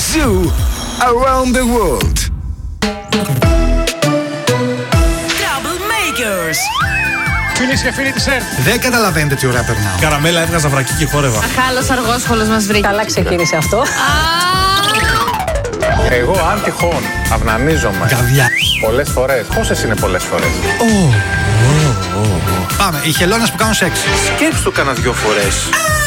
Zoo Around the World. Troublemakers. Φίλες και φίλοι της ΕΡΤ. Δεν καταλαβαίνετε τι ωραία περνάω. Καραμέλα έβγαζα βρακί και χόρευα. Αχάλος αργόσχολος μας βρήκε. Καλά ξεκίνησε αυτό. Εγώ αν τυχόν αυνανίζομαι Καβιά. πολλές φορές. Πόσες είναι πολλές φορές? Πάμε, οι χελώνες που κάνουν σεξ. Σκέψου κάνα 2 φορές.